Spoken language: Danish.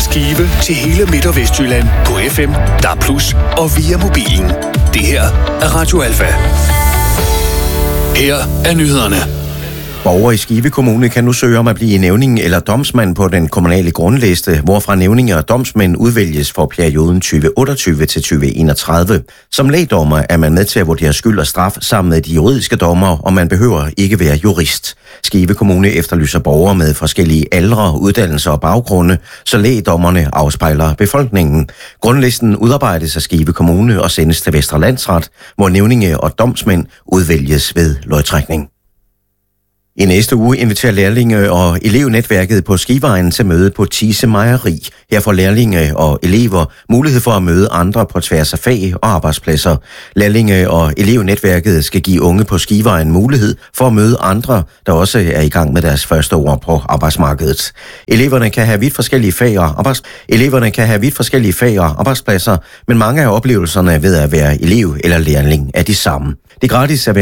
Skive til hele Midt- og Vestjylland på FM, DAB+ og via mobilen. Det her er Radio Alfa. Her er nyhederne. Borgere i Skive Kommune kan nu søge om at blive nævning eller domsmand på den kommunale grundliste, hvorfra nævninger og domsmænd udvælges for perioden 2028 til 2031. Som lægdommer er man med til at vurdere skyld og straf sammen med de juridiske dommere, og man behøver ikke være jurist. Skive Kommune efterlyser borgere med forskellige aldre, uddannelser og baggrunde, så lægdommerne afspejler befolkningen. Grundlisten udarbejdes af Skive Kommune og sendes til Vestre Landsret, hvor nævninge og domsmænd udvælges ved lodtrækning. I næste uge inviterer lærlinge- og elevnetværket på Skiveegnen til møde på Thise Mejeri. Her får lærlinge og elever mulighed for at møde andre på tværs af fag og arbejdspladser. Lærlinge- og elevnetværket skal give unge på Skiveegnen mulighed for at møde andre, der også er i gang med deres første år på arbejdsmarkedet. Eleverne kan have vidt forskellige fag og arbejdspladser, men mange af oplevelserne ved at være elev eller lærling er de samme. Det er gratis at